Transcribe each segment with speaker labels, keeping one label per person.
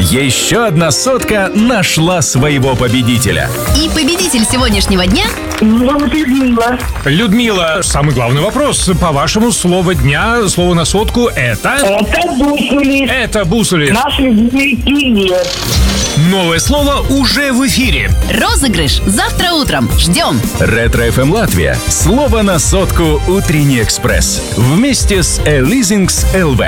Speaker 1: Еще одна сотка нашла своего победителя.
Speaker 2: И победитель сегодняшнего дня...
Speaker 3: Людмила.
Speaker 4: Людмила, самый главный вопрос. По-вашему, слово дня, слово на сотку это?
Speaker 3: Это бусули.
Speaker 4: Это бусули.
Speaker 3: Наш любимый киевер.
Speaker 4: Новое слово уже в эфире.
Speaker 2: Розыгрыш завтра утром. Ждем.
Speaker 1: Ретро-ФМ Латвия. Слово на сотку «Утренний экспресс». Вместе с Leasings LV.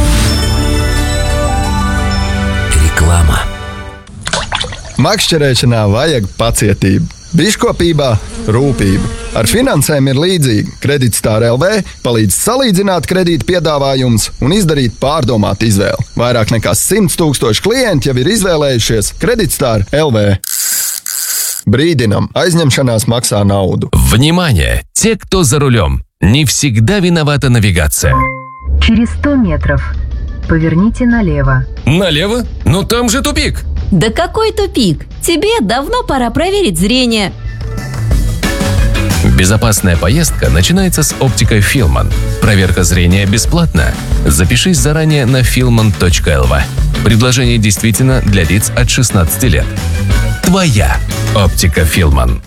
Speaker 5: Reklama.
Speaker 6: Makšķerēšanā vajag pacietību. Biškopībā rūpība. Ar finansēm ir līdzīgi. Kreditstar LV palīdz salīdzināt kredīta piedāvājumus un izdarīt pārdomātu izvēli. Vairāk nekā 100 000 klienti jau ir izvēlējušies Kreditstar LV. Brīdinam, aizņemšanās maksā nauду.
Speaker 5: Внимание! Те, кто за рулем, не всегда виновата навигация.
Speaker 7: Через 100 метров поверните налево.
Speaker 5: Налево? Но там же тупик.
Speaker 8: Да какой тупик? Тебе давно пора проверить зрение.
Speaker 5: Безопасная поездка начинается с оптикой Филман. Проверка зрения бесплатна. Запишись заранее на filman.lv. Предложение действительно для лиц от 16 лет. Твоя оптика Филман.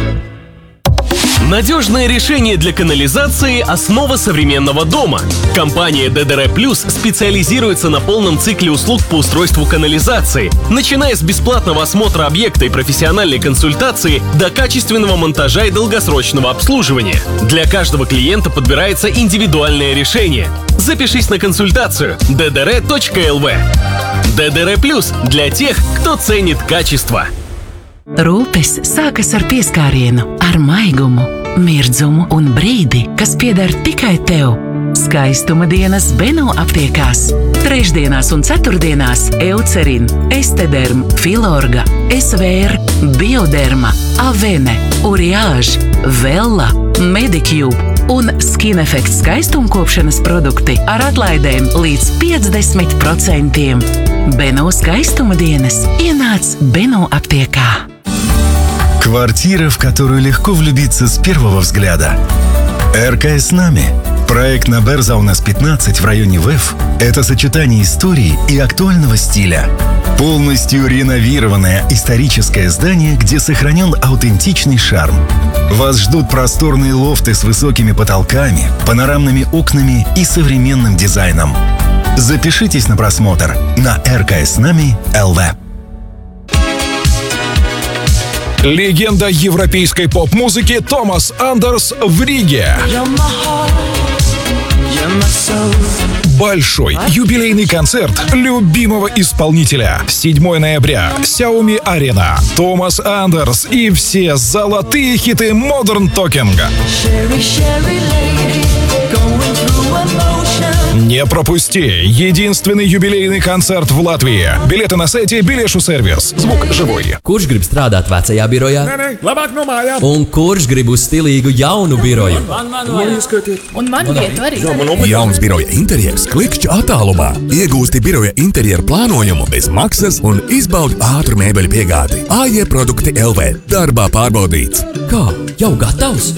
Speaker 9: Надежное решение для канализации – основа современного дома. Компания DDR+ специализируется на полном цикле услуг по устройству канализации, начиная с бесплатного осмотра объекта и профессиональной консультации до качественного монтажа и долгосрочного обслуживания. Для каждого клиента подбирается индивидуальное решение. Запишись на консультацию ddr.lv. DDR+ для тех, кто ценит качество.
Speaker 10: Rūpes sākas ar pieskārienu, ar maigumu, mirdzumu un brīdi, kas pieder tikai tev. Skaistuma dienas Beno aptiekās. Trešdienās un ceturtdienās Eucerin, Estederm, Filorga, Esvēr, Bioderma, Avene, Uriāž, Vella, Medicube un Skin Effect skaistumkopšanas produkti ar atlaidēm līdz 50%. Beno skaistuma dienas ienāc Beno aptiekā.
Speaker 11: Квартира, в которую легко влюбиться с первого взгляда. РКС Нами. Проект на Берзаунас 15 в районе ВЭФ – это сочетание истории и актуального стиля. Полностью реновированное историческое здание, где сохранен аутентичный шарм. Вас ждут просторные лофты с высокими потолками, панорамными окнами и современным дизайном. Запишитесь на просмотр на rksnami.lv.
Speaker 4: Легенда европейской поп-музыки Томас Андерс в Риге. Большой юбилейный концерт любимого исполнителя. 7 ноября. Xiaomi Arena. Томас Андерс и все золотые хиты Modern Talking. Не пропусти! Единственный юбилейный концерт в Латвии. Билеты на сайте Biļešu сервис. Звук живой.
Speaker 12: Kurš grib strādāt vecajā birojā?
Speaker 13: Labāk no mājām.
Speaker 12: Un kurš grib uz stilīgu jaunu biroju?
Speaker 13: Man vietu arī.
Speaker 14: Jauns biroja interjers klikšķi attālumā. Iegūsti biroja interjeru plānojumu bez maksas un izbaudi ātru mēbeļu piegādi. AJ Produkti LV. Darbā pārbaudīts.
Speaker 12: Kā? Jau gatavs?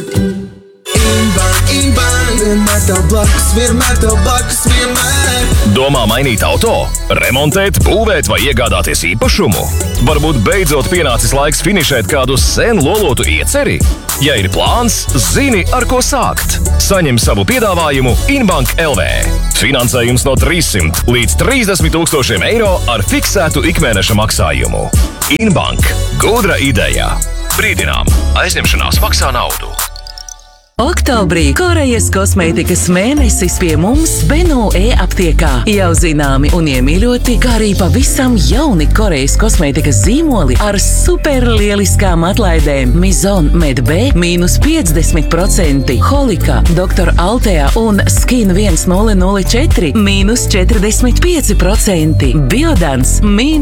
Speaker 9: Domā mainīt auto, remontēt, būvēt vai iegādāties īpašumu? Varbūt beidzot pienācis laiks finišēt kādu sen lolotu ieceri? Ja ir plāns, zini, ar ko sākt. Saņem savu piedāvājumu Inbank LV. Finansējums no 300 līdz 30 000 eiro ar fiksētu ikmēneša maksājumu. Inbank. Gudra ideja. Brīdinām. Aizņemšanās maksā naudu.
Speaker 10: Oktobrī Korejas kosmētikas mēnesis pie mums Beno e-aptiekā. Jau zināmi un iemīļoti, kā arī pavisam jauni Korejas kosmētikas zīmoli ar superlieliskām atlaidēm. Mizon Med B -50%, Holika, Dr. Altea un Skin 1004 -45%, Biodans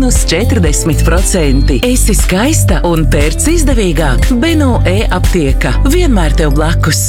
Speaker 10: -40%. Esi skaista un pērc izdevīgāk. Beno e-aptieka vienmēr tev blakus.